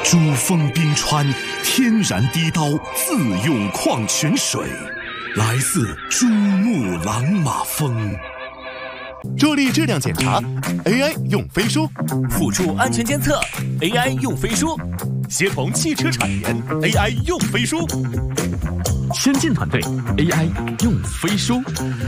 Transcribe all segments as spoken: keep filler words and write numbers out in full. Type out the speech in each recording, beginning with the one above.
珠峰冰川天然低刀自用矿泉水，来自珠穆朗玛峰。 助力质量检查 ，A I 用飞书； 辅助安全监测 ，A I 用飞书；协同汽车产研 ，A I 用飞书； 先进团队 A I 用飞书。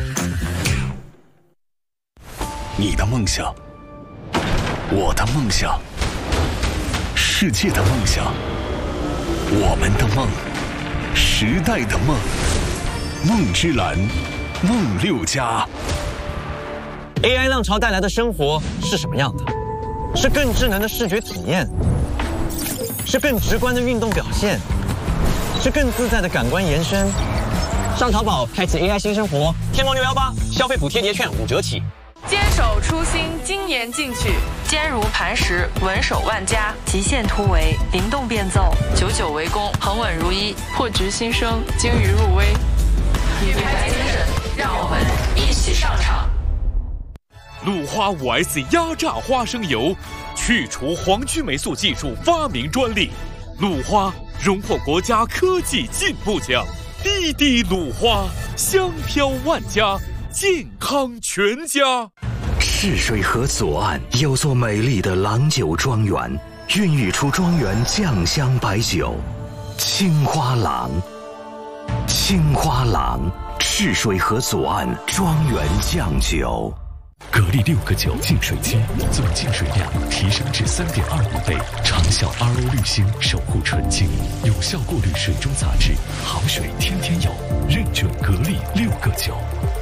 你的梦想，我的梦想，世界的梦想，我们的梦，时代的梦，梦之蓝，梦六加。 A I 浪潮带来的生活是什么样的？是更智能的视觉体验，是更直观的运动表现，是更自在的感官延伸。上淘宝开启 A I 新生活，天猫六幺八消费补贴节券五折起。 坚守初心，精研进取，坚如磐石，稳守万家，极限突围，灵动变奏，久久为功，恒稳如一，破局新生，精于入微。女排精神，让我们一起上场。 鲁花 五 S 压榨花生油，去除黄曲霉素技术发明专利，鲁花荣获国家科技进步奖。滴滴鲁花，香飘万家，健康全家。 赤水河左岸有座美丽的郎酒庄园，孕育出庄园酱香白酒青花郎。青花郎，赤水河左岸庄园酱酒。 格力六个九净水机，总净水量提升至三点二五倍，长效 R O 滤芯，守护纯净，有效过滤水中杂质，好水天天有，认准格力六个九。